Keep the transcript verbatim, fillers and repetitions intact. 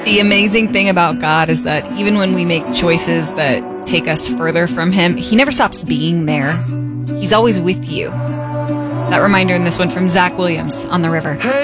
The amazing thing about God is that even when we make choices that take us further from Him, He never stops being there. He's always with you. That reminder in this one from Zach Williams, On the River.